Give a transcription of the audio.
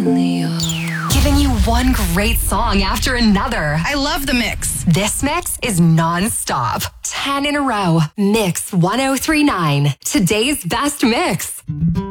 Giving you one great song after another. I love the mix. This mix is non-stop. 10 in a row. Mix 1039. Today's best mix.